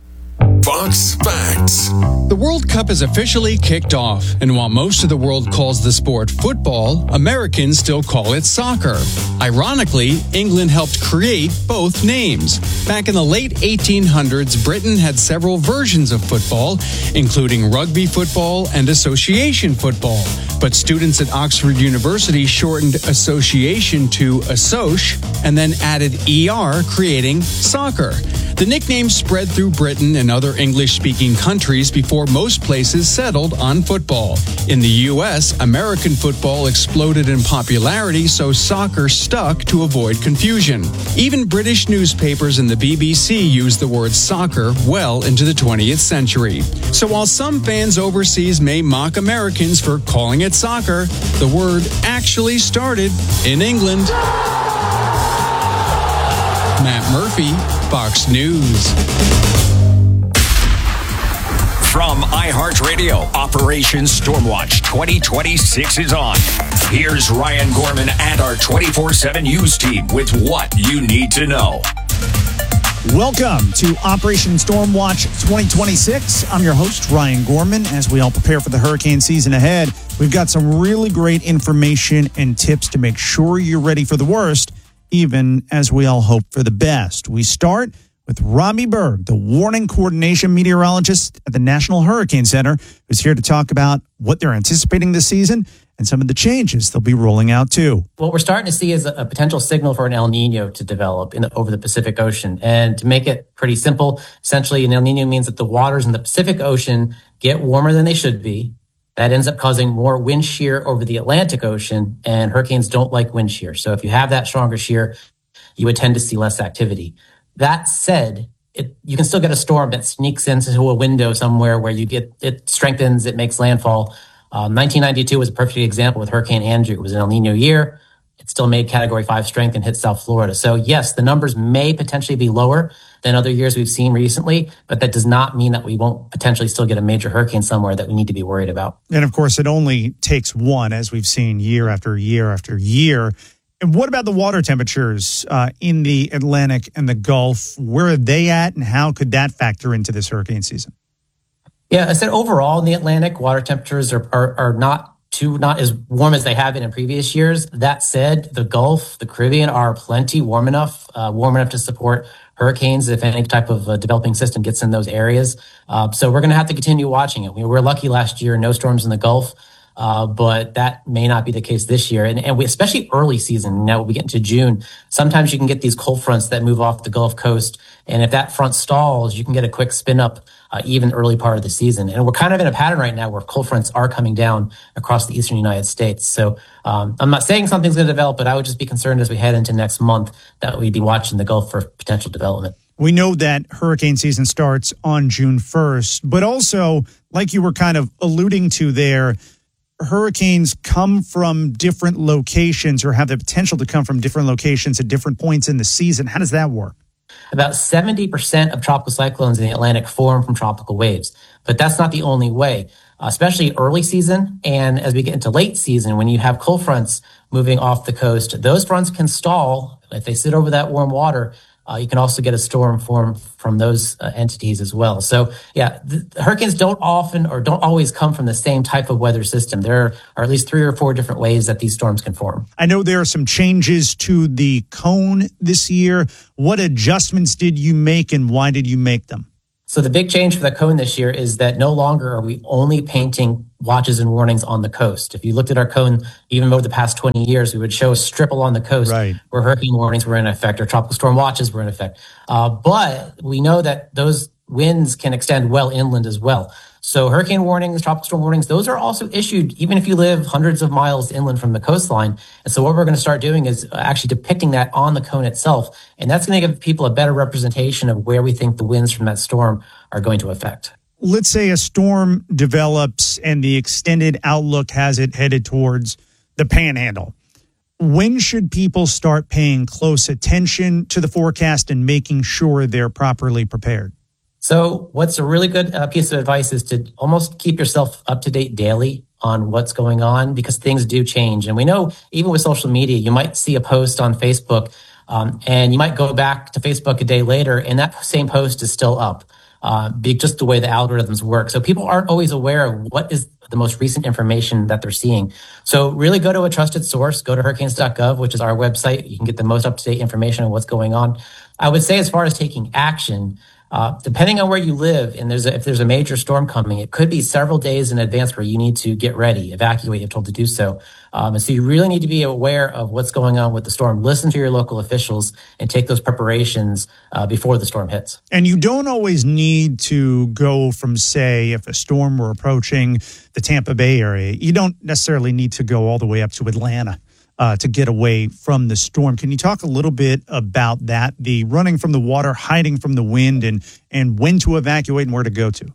Fox Facts. The World Cup is officially kicked off, and while most of the world calls the sport football, Americans still call it soccer. Ironically, England helped create both names. Back in the late eighteen hundreds, Britain had several versions of football, including rugby football and association football. But students at Oxford University shortened association to assoc and then added E R, creating soccer. The nickname spread through Britain and other English-speaking countries before most places settled on football. In the U S, American football exploded in popularity, so soccer stuck to avoid confusion. Even British newspapers and the B B C used the word soccer well into the twentieth century. So while some fans overseas may mock Americans for calling it soccer, the word actually started in England. Matt Murphy, Fox News. From iHeartRadio, Operation Stormwatch twenty twenty-six is on. Here's Ryan Gorman and our twenty-four seven News team with what you need to know. Welcome to Operation Stormwatch twenty twenty-six. I'm your host, Ryan Gorman. As we all prepare for the hurricane season ahead, we've got some really great information and tips to make sure you're ready for the worst, even as we all hope for the best. We start with Robbie Berg, the warning coordination meteorologist at the National Hurricane Center, who's here to talk about what they're anticipating this season and some of the changes they'll be rolling out too. What we're starting to see is a potential signal for an El Nino to develop in the, over the Pacific Ocean. And to make it pretty simple, essentially an El Nino means that the waters in the Pacific Ocean get warmer than they should be. That ends up causing more wind shear over the Atlantic Ocean, and hurricanes don't like wind shear. So if you have that stronger shear, you would tend to see less activity. That said, it, you can still get a storm that sneaks into a window somewhere where you get it strengthens, it makes landfall. Uh, nineteen ninety-two was a perfect example with Hurricane Andrew. It was an El Nino year. It still made Category five strength and hit South Florida. So yes, the numbers may potentially be lower than other years we've seen recently, but that does not mean that we won't potentially still get a major hurricane somewhere that we need to be worried about. And of course, it only takes one, as we've seen year after year after year. And what about the water temperatures uh, in the Atlantic and the Gulf? Where are they at, and how could that factor into this hurricane season? Yeah, I said overall in the Atlantic, water temperatures are, are, are not too, not as warm as they have been in previous years. That said, the Gulf, the Caribbean are plenty warm enough, uh, warm enough to support hurricanes if any type of uh, developing system gets in those areas. Uh, so we're going to have to continue watching it. We were lucky last year, no storms in the Gulf. Uh, but that may not be the case this year. And, and we, especially early season, now we get into June, sometimes you can get these cold fronts that move off the Gulf Coast. And if that front stalls, you can get a quick spin up, uh, even early part of the season. And we're kind of in a pattern right now where cold fronts are coming down across the eastern United States. So, um, I'm not saying something's going to develop, but I would just be concerned as we head into next month that we'd be watching the Gulf for potential development. We know that hurricane season starts on June first, but also, like you were kind of alluding to there, hurricanes come from different locations or have the potential to come from different locations at different points in the season. How does that work? About seventy percent of tropical cyclones in the Atlantic form from tropical waves, but that's not the only way, especially early season. And as we get into late season, when you have cold fronts moving off the coast, those fronts can stall. If they sit over that warm water, Uh, you can also get a storm form from those uh, entities as well. So, yeah, the, the hurricanes don't often or don't always come from the same type of weather system. There are at least three or four different ways that these storms can form. I know there are some changes to the cone this year. What adjustments did you make and why did you make them? So the big change for the cone this year is that no longer are we only painting watches and warnings on the coast. If you looked at our cone, even over the past twenty years, we would show a strip along the coast right. where hurricane warnings were in effect or tropical storm watches were in effect. Uh, but we know that those winds can extend well inland as well. So hurricane warnings, tropical storm warnings, those are also issued even if you live hundreds of miles inland from the coastline. And so what we're going to start doing is actually depicting that on the cone itself. And that's going to give people a better representation of where we think the winds from that storm are going to affect. Let's say a storm develops and the extended outlook has it headed towards the Panhandle. When should people start paying close attention to the forecast and making sure they're properly prepared? So what's a really good uh, piece of advice is to almost keep yourself up to date daily on what's going on because things do change. And we know even with social media, you might see a post on Facebook um, and you might go back to Facebook a day later and that same post is still up. Uh, be just the way the algorithms work. So people aren't always aware of what is the most recent information that they're seeing. So really go to a trusted source, go to hurricanes dot gov, which is our website. You can get the most up-to-date information on what's going on. I would say as far as taking action, Uh, depending on where you live, and there's a, if there's a major storm coming, it could be several days in advance where you need to get ready, evacuate, you're told to do so. Um, and so you really need to be aware of what's going on with the storm. Listen to your local officials and take those preparations uh, before the storm hits. And you don't always need to go from, say, if a storm were approaching the Tampa Bay area, you don't necessarily need to go all the way up to Atlanta. Uh, to get away from the storm. Can you talk a little bit about that, the running from the water, hiding from the wind, and and when to evacuate and where to go to?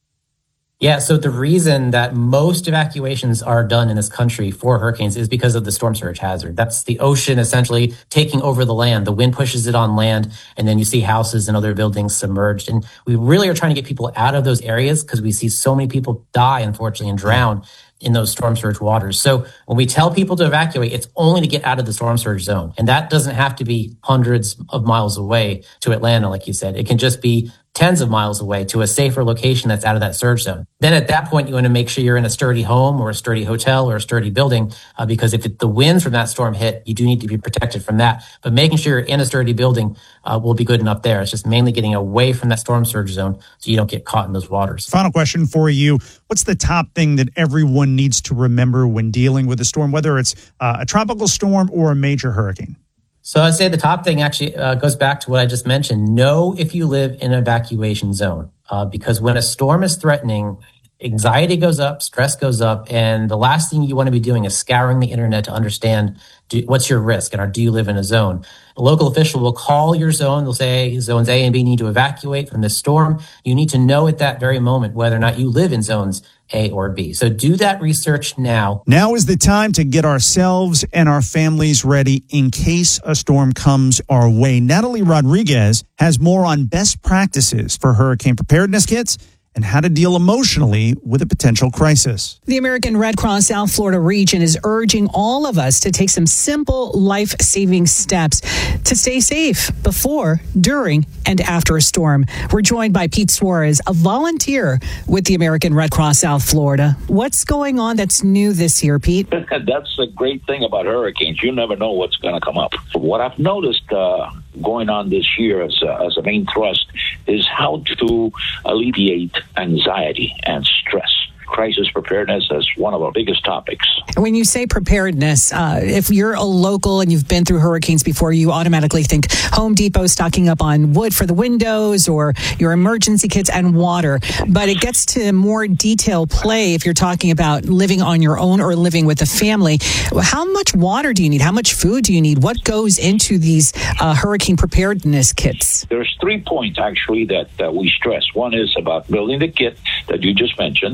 Yeah, so the reason that most evacuations are done in this country for hurricanes is because of the storm surge hazard. That's the ocean essentially taking over the land. The wind pushes it on land, and then you see houses and other buildings submerged. And we really are trying to get people out of those areas because we see so many people die, unfortunately, and drown in those storm surge waters. So when we tell people to evacuate, it's only to get out of the storm surge zone. And that doesn't have to be hundreds of miles away to Atlanta, like you said. It can just be tens of miles away to a safer location that's out of that surge zone. Then at that point, you want to make sure you're in a sturdy home or a sturdy hotel or a sturdy building, uh, because if it, the winds from that storm hit, you do need to be protected from that. But making sure you're in a sturdy building uh, will be good enough there. It's just mainly getting away from that storm surge zone so you don't get caught in those waters. Final question for you. What's the top thing that everyone needs to remember when dealing with a storm, whether it's uh, a tropical storm or a major hurricane? So I'd say the top thing actually uh, goes back to what I just mentioned. Know if you live in an evacuation zone, uh, because when a storm is threatening, anxiety goes up, stress goes up, and the last thing you want to be doing is scouring the internet to understand do, what's your risk and or do you live in a zone. A local official will call your zone. They'll say zones A and B need to evacuate from this storm. You need to know at that very moment whether or not you live in zones A or B. So do that research now. Now is the time to get ourselves and our families ready in case a storm comes our way. Natalie Rodriguez has more on best practices for hurricane preparedness kits and how to deal emotionally with a potential crisis. The American Red Cross South Florida region is urging all of us to take some simple life-saving steps to stay safe before, during, and after a storm. We're joined by Pete Suarez, a volunteer with the American Red Cross South Florida. What's going on that's new this year, Pete? That's a great thing about hurricanes. You never know what's going to come up. What I've noticed uh, going on this year as a, as a main thrust is how to alleviate anxiety and stress. Crisis preparedness is one of our biggest topics. When you say preparedness, uh, if you're a local and you've been through hurricanes before, you automatically think Home Depot stocking up on wood for the windows or your emergency kits and water. But it gets to more detailed play if you're talking about living on your own or living with a family. How much water do you need? How much food do you need? What goes into these uh, hurricane preparedness kits? There's three points, actually, that uh, we stress. One is about building the kit that you just mentioned. The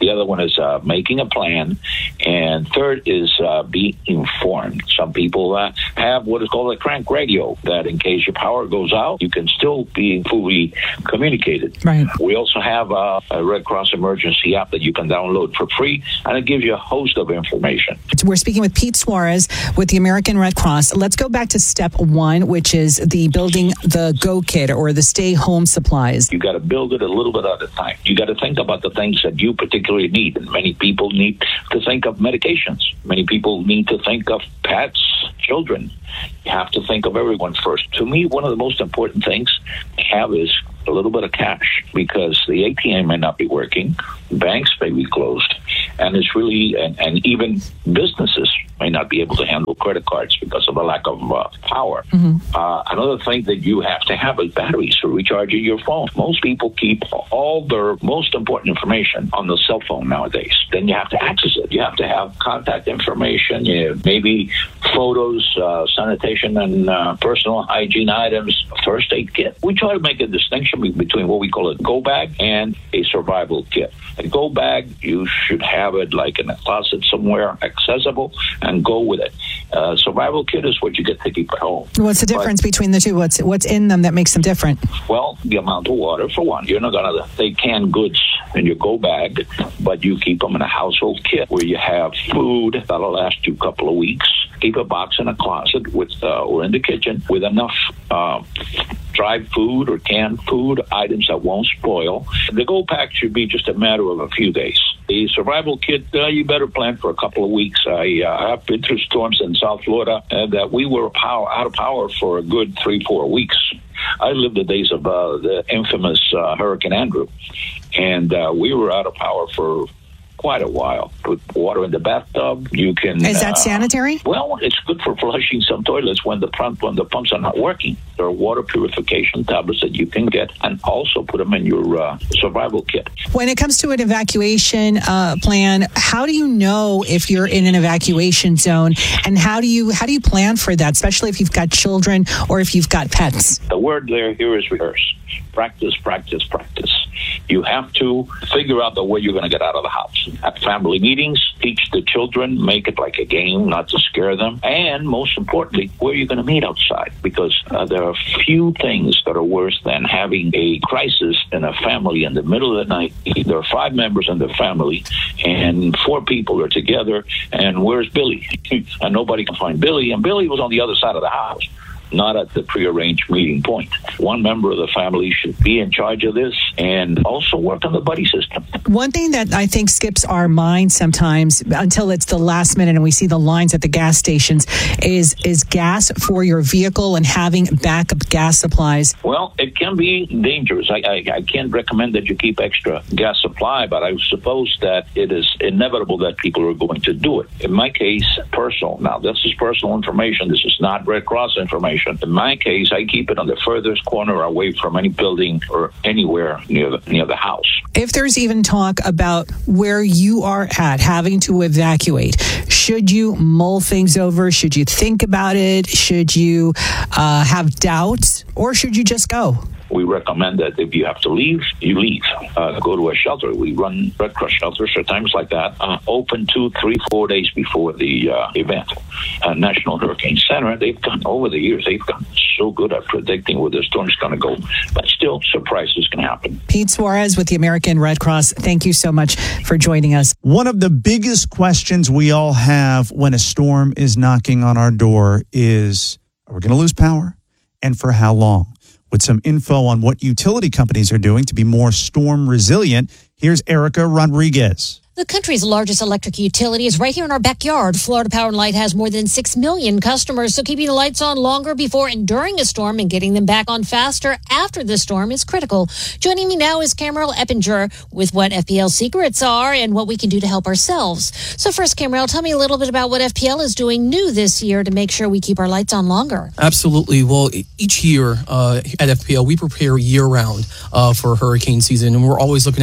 The other one is uh, making a plan. And third is uh, be informed. Some people uh, have what is called a crank radio, that in case your power goes out, you can still be fully communicated. Right. We also have uh, a Red Cross emergency app that you can download for free, and it gives you a host of information. We're speaking with Pete Suarez with the American Red Cross. Let's go back to step one, which is the building the Go Kit or the stay home supplies. You got to build it a little bit at a time. You got to think about the things that you particularly need. And many people need to think of medications. Many people need to think of pets, children. You have to think of everyone first. To me, one of the most important things to have is a little bit of cash, because the A T M may not be working, banks may be closed, and it's really, and, and even businesses may not be able to handle credit cards because of a lack of uh, power. Mm-hmm. Uh, another thing that you have to have is batteries for recharging your phone. Most people keep all their most important information on the cell phone nowadays. Then you have to access it. You have to have contact information, you know, maybe photos, uh, sanitation and uh, personal hygiene items, first aid kit. We try to make a distinction between what we call a go bag and a survival kit. A go bag, you should have it like in a closet somewhere accessible and go with it. Uh, survival kit is what you get to keep at home. What's the difference but, between the two? What's what's in them that makes them different? Well, the amount of water, for one. You're not going to take canned goods in your go bag, but you keep them in a household kit where you have food that'll last you a couple of weeks. Keep a box in a closet with uh, or in the kitchen with enough uh, dried food or canned food items that won't spoil. The go pack should be just a matter of a few days. The survival kit, uh, you better plan for a couple of weeks. I uh, have been through storms in South Florida uh, that we were power, out of power for a good three, four weeks. I lived the days of uh, the infamous uh, Hurricane Andrew, and uh, we were out of power for quite a while. Put water in the bathtub. You can. Is that uh, sanitary? Well, it's good for flushing some toilets when the pump when the pumps are not working. There are water purification tablets that you can get, and also put them in your uh, survival kit. When it comes to an evacuation uh, plan, how do you know if you're in an evacuation zone, and how do you how do you plan for that, especially if you've got children or if you've got pets? The word there here is rehearse. Practice, practice, practice. You have to figure out the way you're going to get out of the house. At family meetings, teach the children, make it like a game, not to scare them. And most importantly, where you're going to meet outside. Because uh, there are few things that are worse than having a crisis in a family in the middle of the night. There are five members in the family, and four people are together, and where's Billy? And nobody can find Billy, and Billy was on the other side of the house, not at the prearranged meeting point. One member of the family should be in charge of this and also work on the buddy system. One thing that I think skips our mind sometimes until it's the last minute and we see the lines at the gas stations is is gas for your vehicle and having backup gas supplies. Well, it can be dangerous. I, I, I can't recommend that you keep extra gas supply, but I suppose that it is inevitable that people are going to do it. In my case, personal. Now, this is personal information. This is not Red Cross information. In my case, I keep it on the furthest corner away from any building or anywhere near the, near the house. If there's even talk about where you are at, having to evacuate, should you mull things over? Should you think about it? Should you uh, have doubts? Or should you just go? We recommend that if you have to leave, you leave. Uh, go to a shelter. We run Red Cross shelters at times like that, uh, open two, three, four days before the uh, event. Uh, National Hurricane Center, they've gone, over the years, they've gotten so good at predicting where the storm's going to go. But still, surprises can happen. Pete Suarez with the American Red Cross, thank you so much for joining us. One of the biggest questions we all have when a storm is knocking on our door is, are we going to lose power? And for how long? With some info on what utility companies are doing to be more storm resilient, here's Erica Rodriguez. The country's largest electric utility is right here in our backyard. Florida Power and Light has more than six million customers, so keeping the lights on longer before and during a storm and getting them back on faster after the storm is critical. Joining me now is Camerel Eppinger with what F P L secrets are and what we can do to help ourselves. So first, Camerel, tell me a little bit about what F P L is doing new this year to make sure we keep our lights on longer. Absolutely. Well, each year uh, at F P L, we prepare year-round uh, for hurricane season, and we're always looking at ways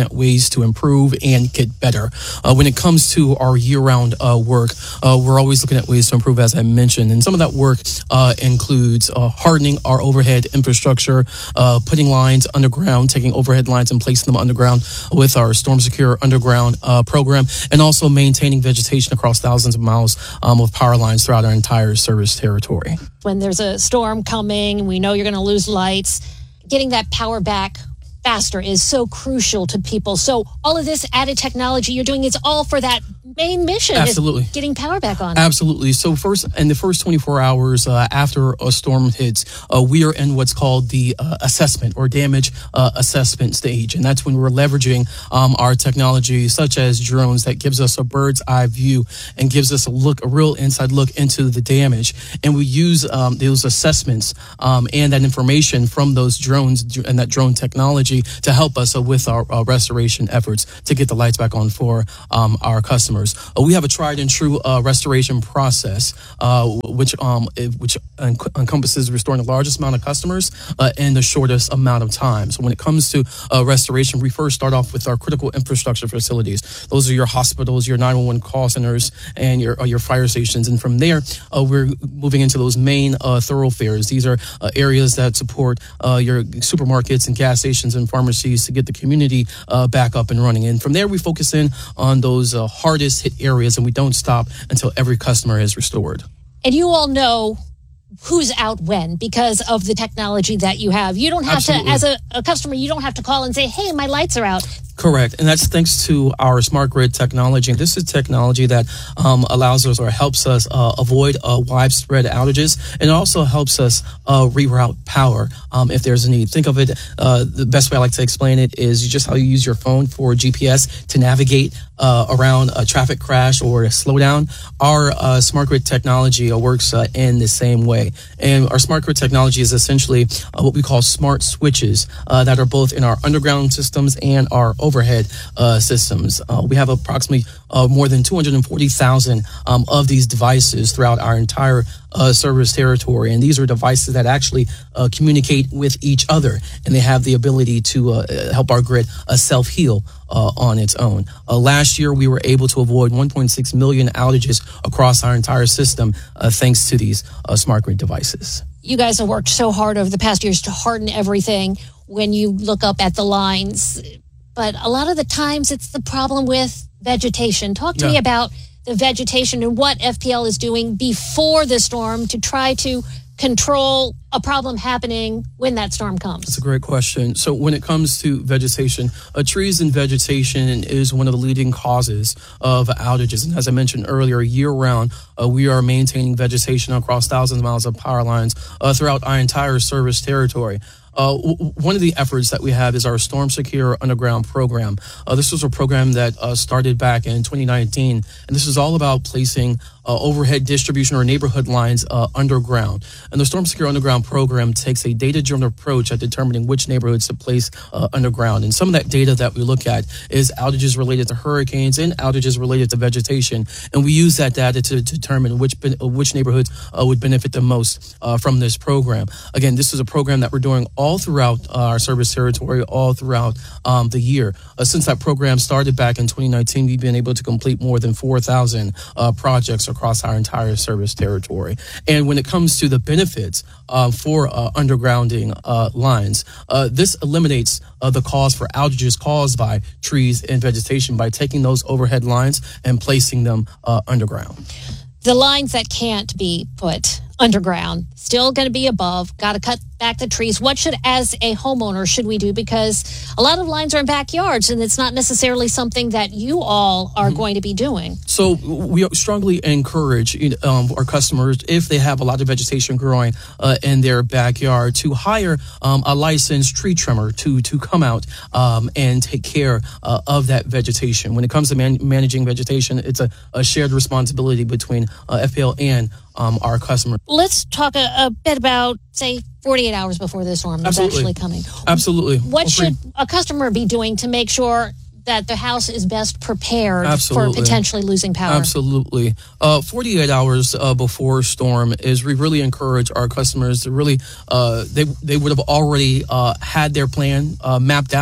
ways to improve and get better. Uh, when it comes to our year-round uh, work, uh, we're always looking at ways to improve, as I mentioned. And some of that work uh, includes uh, hardening our overhead infrastructure, uh, putting lines underground, taking overhead lines and placing them underground with our Storm Secure Underground uh, program, and also maintaining vegetation across thousands of miles um, of power lines throughout our entire service territory. When there's a storm coming, we know you're going to lose lights. Getting that power back faster is so crucial to people. So all of this added technology you're doing is all for that main mission. Absolutely. Is getting power back on. Absolutely. So first, in the first twenty-four hours uh, after a storm hits, uh, we are in what's called the uh, assessment or damage uh, assessment stage. And that's when we're leveraging um, our technology such as drones that gives us a bird's eye view and gives us a look, a real inside look into the damage. And we use um, those assessments um, and that information from those drones and that drone technology to help us uh, with our uh, restoration efforts to get the lights back on for um, our customers. Uh, we have a tried and true uh, restoration process, uh, which um, which en- encompasses restoring the largest amount of customers uh, in the shortest amount of time. So when it comes to uh, restoration, we first start off with our critical infrastructure facilities. Those are your hospitals, your nine one one call centers, and your uh, your fire stations. And from there, uh, we're moving into those main uh, thoroughfares. These are uh, areas that support uh, your supermarkets and gas stations and pharmacies to get the community uh, back up and running. And from there, we focus in on those uh, hardest hit areas, and we don't stop until every customer is restored. And you all know who's out when because of the technology that you have. You don't have Absolutely. to, as a, a customer, you don't have to call and say, hey, my lights are out. Correct. And that's thanks to our smart grid technology. This is technology that um, allows us or helps us uh, avoid uh, widespread outages, and it also helps us uh, reroute power um, if there's a need. Think of it, uh, the best way I like to explain it is just how you use your phone for G P S to navigate uh, around a traffic crash or a slowdown. Our uh, smart grid technology uh, works uh, in the same way. And our smart grid technology is essentially uh, what we call smart switches uh, that are both in our underground systems and our overhead uh, systems. Uh, we have approximately uh, more than two hundred forty thousand um, of these devices throughout our entire uh, service territory. And these are devices that actually uh, communicate with each other, and they have the ability to uh, help our grid uh, self-heal uh, on its own. Uh, last year, we were able to avoid one point six million outages across our entire system uh, thanks to these uh, smart grid devices. You guys have worked so hard over the past years to harden everything when you look up at the lines. But a lot of the times it's the problem with vegetation. Talk to Yeah. me about the vegetation and what F P L is doing before the storm to try to control a problem happening when that storm comes. That's a great question. So when it comes to vegetation, uh, trees and vegetation is one of the leading causes of outages. And as I mentioned earlier, year round, uh, we are maintaining vegetation across thousands of miles of power lines uh, throughout our entire service territory. Uh, w- one of the efforts that we have is our Storm Secure Underground program. Uh, this was a program that uh, started back in twenty nineteen, and this is all about placing uh, overhead distribution or neighborhood lines uh, underground. And the Storm Secure Underground program takes a data-driven approach at determining which neighborhoods to place uh, underground. And some of that data that we look at is outages related to hurricanes and outages related to vegetation. And we use that data to determine which ben- which neighborhoods uh, would benefit the most uh, from this program. Again, this is a program that we're doing all all throughout uh, our service territory, all throughout um, the year. Uh, since that program started back in twenty nineteen, we've been able to complete more than four thousand uh, projects across our entire service territory. And when it comes to the benefits uh, for uh, undergrounding uh, lines, uh, this eliminates uh, the cause for outages caused by trees and vegetation by taking those overhead lines and placing them uh, underground. The lines that can't be put underground, still going to be above, got to cut back the trees. What should, as a homeowner, should we do? Because a lot of lines are in backyards, and it's not necessarily something that you all are mm-hmm. going to be doing. So we strongly encourage um, our customers, if they have a lot of vegetation growing uh, in their backyard, to hire um, a licensed tree trimmer to to come out um, and take care uh, of that vegetation. When it comes to man- managing vegetation, it's a, a shared responsibility between uh, F P L and um, our customers. Let's talk a, a bit about, say, forty-eight hours before the storm is Absolutely. actually coming. Absolutely. What Well, should a customer be doing to make sure that the house is best prepared Absolutely. for potentially losing power? Absolutely. Uh, forty-eight hours uh, before storm is we really encourage our customers to really, uh, they they would have already uh, had their plan uh, mapped out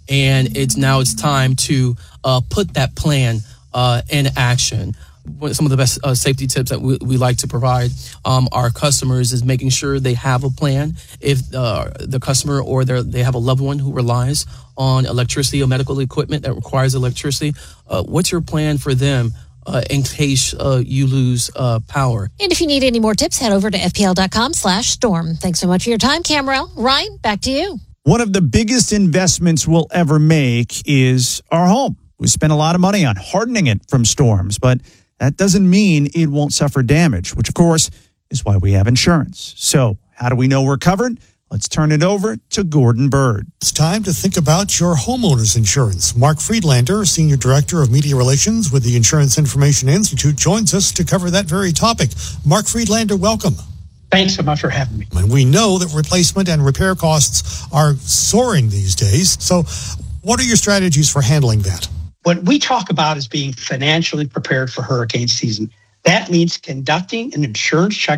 and it's now it's time to uh, put that plan uh, in action. Some of the best uh, safety tips that we, we like to provide um, our customers is making sure they have a plan. If uh, the customer or their, they have a loved one who relies on electricity or medical equipment that requires electricity, uh, what's your plan for them uh, in case uh, you lose uh, power? And if you need any more tips, head over to fpl.com slash storm. Thanks so much for your time, Camerel. Ryan, back to you. One of the biggest investments we'll ever make is our home. We spend a lot of money on hardening it from storms, but that doesn't mean it won't suffer damage, which, of course, is why we have insurance. So how do we know we're covered? Let's turn it over to Gordon Bird. It's time to think about your homeowner's insurance. Mark Friedlander, Senior Director of Media Relations with the Insurance Information Institute, joins us to cover that very topic. Mark Friedlander, welcome. Thanks so much for having me. And we know that replacement and repair costs are soaring these days. So what are your strategies for handling that? What we talk about is being financially prepared for hurricane season. That means conducting an insurance check